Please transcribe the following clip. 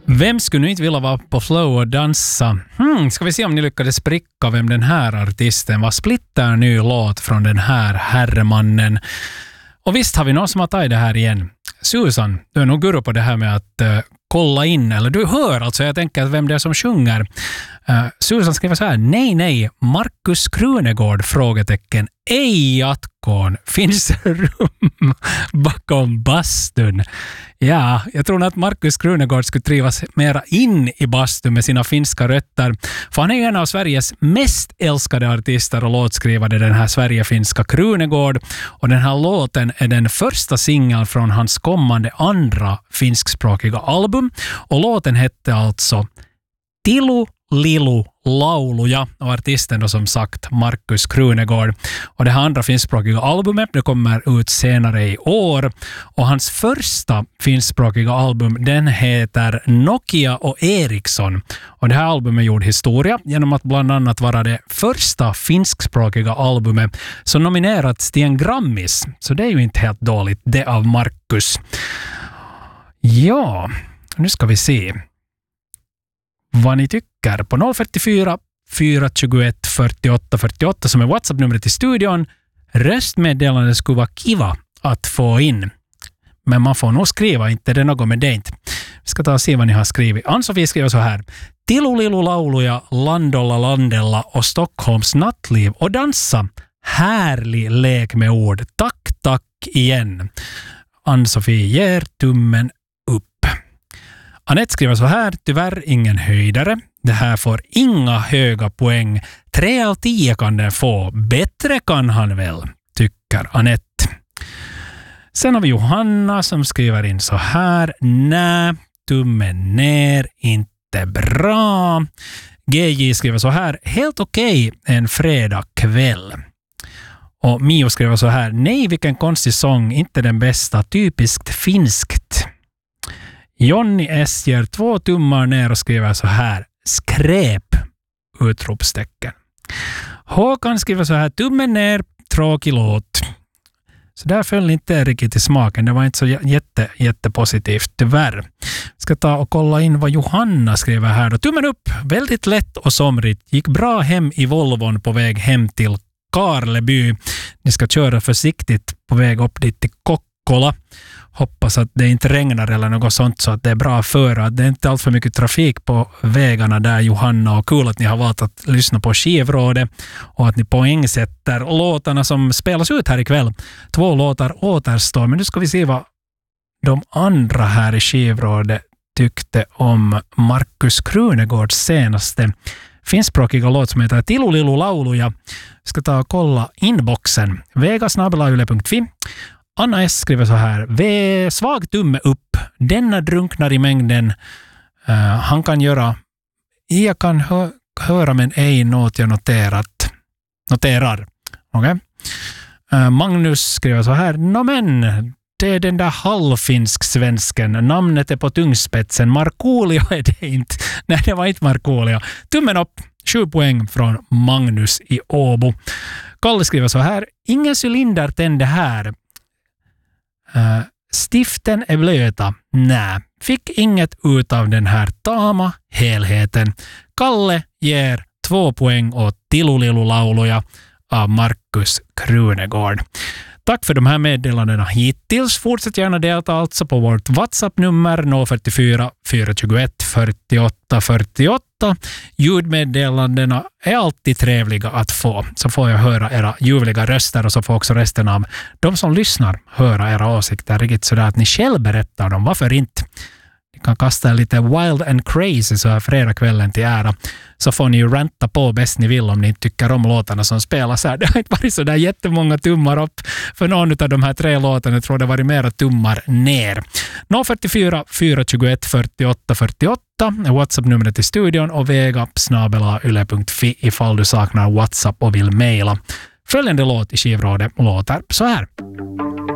Vem skulle nu inte vilja vara på flow och dansa? Ska vi se om ni lyckades pricka vem den här artisten var. Splitter ny låt från den här herremannen. Och visst har vi någon som har tagit det här igen. Susan, du är nog guru på det här med att kolla in, eller du hör alltså, jag tänker att vem det är som sjunger. Susan skriver så här: nej, Markus Krunegård, frågetecken, ej Atkoon, finns det rum bakom bastun? Ja, jag tror att Markus Krunegård skulle trivas mera in i bastun med sina finska rötter, för han är en av Sveriges mest älskade artister och låtskrivare, den här Sverige-finska Krunegård, och den här låten är den första singeln från hans kommande andra finskspråkiga album, och låten hette alltså Tilu Lilu lauluja, och artisten då som sagt Markus Krunegård. Och det här andra finskspråkiga albumet, det kommer ut senare i år, och hans första finskspråkiga album, den heter Nokia och Ericsson, och det här albumet gjorde historia genom att bland annat vara det första finskspråkiga albumet som nominerats till en Grammis, så det är ju inte helt dåligt det av Markus. Ja, nu ska vi se vad ni tycker på 044 421 48 48 som är WhatsApp-numret till studion. Röstmeddelande skulle vara kiva att få in. Men man får nog skriva, inte det något med det inte. Vi ska ta och se vad ni har skrivit. Ann-Sofie skriver så här: Tilulilu lauluja, Landolla landella och Stockholms nattliv och dansa. Härlig lek med ord. Tack igen. Ann-Sofie ger tummen upp. Anette skriver så här: tyvärr ingen höjdare. Det här får inga höga poäng. 3 av 10 kan den få. Bättre kan han väl, tycker Anette. Sen har vi Johanna som skriver in så här: nej, tummen ner, inte bra. GJ skriver så här: helt okej en fredag kväll. Och Mio skriver så här: nej, vilken konstig sång, inte den bästa, typiskt finskt. Jonny S ger 2 tummar ner och skriver så här: skräp! Utropstecken. Håkan skriver så här: tummen ner, tråkig låt. Så där föll inte riktigt i smaken. Det var inte så jättepositivt, tyvärr. Ska ta och kolla in vad Johanna skriver här då. Tummen upp, väldigt lätt och somrigt. Gick bra hem i Volvon på väg hem till Karleby. Ni ska köra försiktigt på väg upp dit till Kokkola. Hoppas att det inte regnar eller något sånt, så att det är bra för att det är inte allt för mycket trafik på vägarna där, Johanna, och kul att ni har valt att lyssna på Skivrådet och att ni poängsätter låtarna som spelas ut här ikväll. 2 låtar återstår, men nu ska vi se vad de andra här i Skivrådet tyckte om Markus Krunegårds senaste finskspråkiga låt som heter Tilulilu lauluja. Vi ska ta och kolla inboxen. vegasnabelayle.fi. Anna S skriver så här: svag tumme upp. Denna drunknar i mängden. Han kan göra. Jag kan höra men ej något jag noterar. Okay. Magnus skriver så här: men det är den där halvfinsk svensken. Namnet är på tungspetsen. Markoolio är det inte. Nej, det var inte Markoolio. Tummen upp. 7 poäng från Magnus i Åbo. Kalle skriver så här: ingen cylinder tände här. Stiften är blöta. Nej, fick inget ut av den här tama helheten. Kalle ger 2 poäng åt Tilulilu lauluja av Markus Krunegård. Tack för de här meddelandena hittills. Fortsätt gärna delta alltså på vårt WhatsApp-nummer 044 421 48 48. Ljudmeddelandena är alltid trevliga att få. Så får jag höra era ljuvliga röster och så får också resten av de som lyssnar höra era åsikter riktigt sådär att ni själv berättar dem. Varför inte? Ni kan kasta lite wild and crazy så här fredagskvällen till ära. Så får ni ju ranta på bäst ni vill om ni tycker om låtarna som spelas här. Det har inte varit så där jättemånga tummar upp för någon av de här 3 låtarna. Jag tror det har varit mera tummar ner. 044 421 48 48 är WhatsApp-numret i studion och vega@yle.fi ifall du saknar WhatsApp och vill mejla. Följande låt i Skivrådet låter så här.